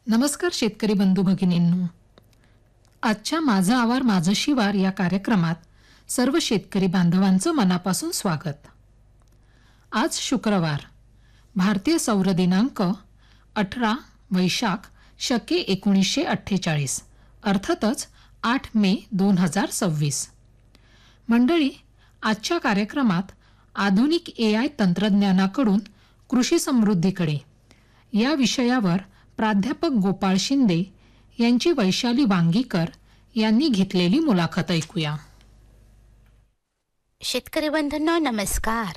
नमस्कार शेतकरी बंधू भगिनींनो. आजच्या माझं आवार माझं शिवार या कार्यक्रमात सर्व शेतकरी बांधवांचं मनापासून स्वागत. आज शुक्रवार, भारतीय सौर दिनांक 18 वैशाख शके 1948, अर्थातच 8 मे 2026. मंडळी, आजच्या कार्यक्रमात आधुनिक AI तंत्रज्ञानाकडून कृषी समृद्धीकडे या विषयावर प्राध्यापक गोपाळ शिंदे यांची वैशाली वांगीकर यांनी घेतलेली मुलाखत ऐकूया. शेतकरी बंधूंनो नमस्कार.